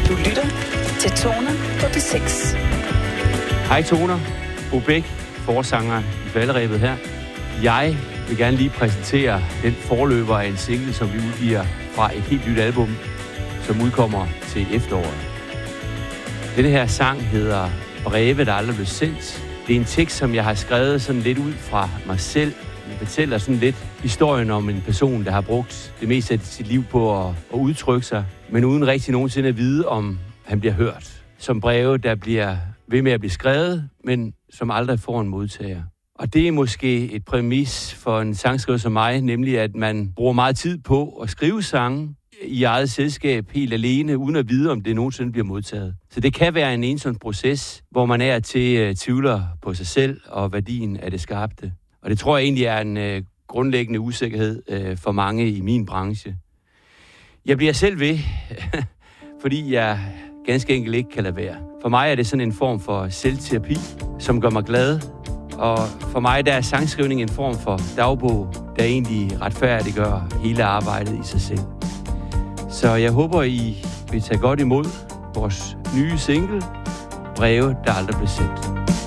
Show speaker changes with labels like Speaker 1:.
Speaker 1: Du lytter til Toner på P6.
Speaker 2: Hej Toner, Bo Bæk, forsanger i falderebet her. Jeg vil gerne lige præsentere den forløber af en single, som vi udgiver fra et helt nyt album, som udkommer til efteråret. Denne her sang hedder Breve, der aldrig blev sendt. Det er en tekst, som jeg har skrevet sådan lidt ud fra mig selv. Den fortæller sådan lidt historien om en person, der har brugt det meste af sit liv på at udtrykke sig, men uden rigtig nogensinde at vide, om han bliver hørt. Som breve, der bliver ved med at blive skrevet, men som aldrig får en modtager. Og det er måske et præmis for en sangskriver som mig, nemlig at man bruger meget tid på at skrive sange i eget selskab, helt alene, uden at vide, om det nogensinde bliver modtaget. Så det kan være en ensom proces, hvor man er til tvivler på sig selv og værdien af det skabte. Og det tror jeg egentlig er en grundlæggende usikkerhed for mange i min branche. Jeg bliver selv ved, fordi jeg ganske enkelt ikke kan lade være. For mig er det sådan en form for selvterapi, som gør mig glad. Og for mig der er sangskrivning en form for dagbog, der egentlig retfærdiggør hele arbejdet i sig selv. Så jeg håber, I vil tage godt imod vores nye single, Breve, der aldrig blev sendt.